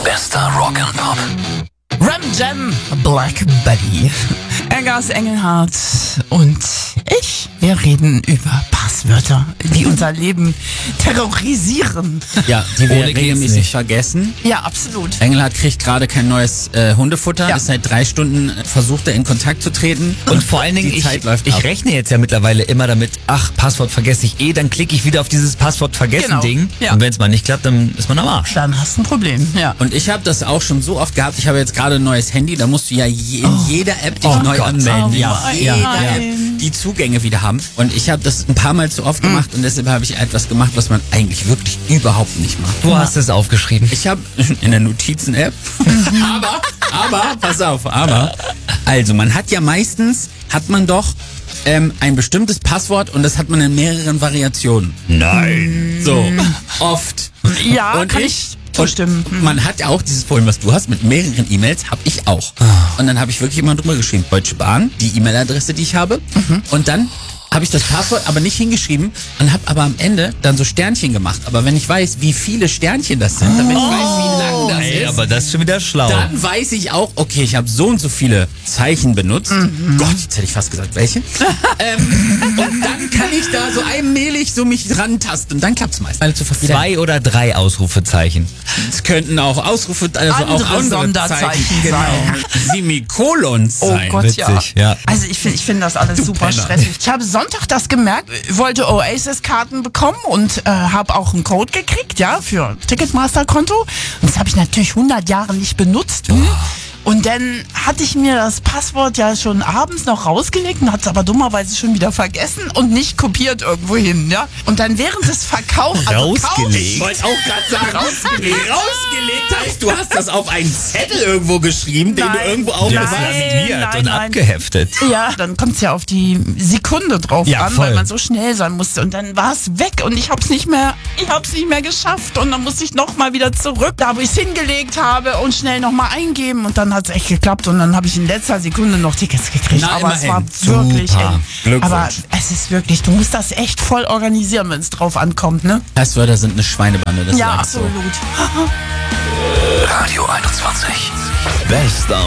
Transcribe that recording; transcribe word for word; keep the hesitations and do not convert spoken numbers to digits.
Bester Rock and Pop. Ram Jam, Black Betty, Eggers Engelhardt und ich. Wir reden über Passwörter, die unser Leben terrorisieren. Ja, die wir Ohne geht's regelmäßig nicht. vergessen. Ja, absolut. Engelhardt kriegt gerade kein neues äh, Hundefutter. Ja. Ist seit drei Stunden äh, versucht er in Kontakt zu treten. Und vor allen Dingen, die ich, Zeit läuft ich ab. rechne jetzt ja mittlerweile immer damit, ach, Passwort vergesse ich eh, dann klicke ich wieder auf dieses Passwort vergessen Genau, Ding. ja. Und wenn es mal nicht klappt, dann ist man am Arsch. Dann hast du ein Problem, ja. Und ich habe das auch schon so oft gehabt. Ich habe jetzt gerade ein neues Handy. Da musst du ja je, in jeder App dich Oh neu Gott. anmelden. Oh ja, nein. jeder Nein. App die Zugänge wieder haben. Und ich habe das ein paar Mal zu oft gemacht und deshalb habe ich etwas gemacht, was man eigentlich wirklich überhaupt nicht macht. Du hast es aufgeschrieben. Ich habe in der Notizen-App, aber, aber, pass auf, aber, also man hat ja meistens, hat man doch ähm, ein bestimmtes Passwort und das hat man in mehreren Variationen. Nein. So, oft. Ja, Und kann ich- ich zustimmen. Und man hat ja auch dieses Problem, was du hast, mit mehreren E-Mails, habe ich auch. Und dann habe ich wirklich immer drüber geschrieben, Deutsche Bahn, die E-Mail-Adresse, die ich habe. Und dann habe ich das Passwort aber nicht hingeschrieben und habe aber am Ende dann so Sternchen gemacht. Aber wenn ich weiß, wie viele Sternchen das sind, damit ich weiß, wie lang das Ey, ist, aber das ist schon wieder schlau. dann weiß ich auch, okay, ich habe so und so viele Zeichen benutzt. Gott, jetzt hätte ich fast gesagt, welche. ähm, und dann kann ich da so allmählich so mich rantasten und dann klappt's meist. Alle zu verstehen. Zwei oder drei Ausrufezeichen. Es könnten auch Ausrufe, also Andere auch andere Sonderzeichen Zeichen, genau. Semikolons Oh sein. Gott, Witzig, ja. ja. Also ich finde ich finde das alles super Penner. stressig. Ich habe Sonntag das gemerkt, wollte Oasis-Karten bekommen und äh, habe auch einen Code gekriegt, ja, für Ticketmaster-Konto. Und das habe ich natürlich hundert Jahre nicht benutzt. Hm? Und dann hatte ich mir das Passwort ja schon abends noch rausgelegt und hatte es aber dummerweise schon wieder vergessen und nicht kopiert irgendwo hin, ja. Und dann während des Verkaufs, also Rausgelegt? Kauf- Ich wollte auch gerade sagen, rausgelegt. Rausgelegt heißt, du hast das auf einen Zettel irgendwo geschrieben, den Nein. du irgendwo Ja, aufbewahrst. laminiert nein, und nein. abgeheftet. Ja, dann kommt es ja auf die Sekunde drauf Ja, an, voll. weil man so schnell sein musste. Und dann war es weg und ich hab's nicht mehr, ich hab's nicht mehr geschafft. Und dann musste ich nochmal wieder zurück, da wo ich es hingelegt habe und schnell nochmal eingeben. Und dann hat's echt geklappt. Und dann habe ich in letzter Sekunde noch Tickets gekriegt. Na, aber es immerhin. war wirklich Super. eng. Glückwunsch. Aber es ist wirklich, du musst das echt voll organisieren, wenn es drauf ankommt, ne? Passwörter sind eine Schweinebande, das Ja, sag ich so. absolut. Radio einundzwanzig. Bester